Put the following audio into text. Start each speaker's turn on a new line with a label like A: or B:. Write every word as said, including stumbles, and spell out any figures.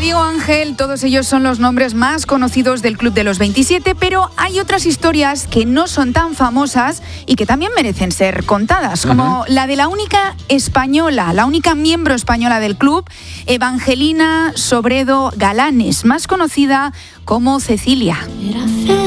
A: Diego Ángel, todos ellos son los nombres más conocidos del Club de los veintisiete, pero hay otras historias que no son tan famosas y que también merecen ser contadas, como uh-huh. la de la única española, la única miembro española del club, Evangelina Sobredo Galanes, más conocida como Cecilia.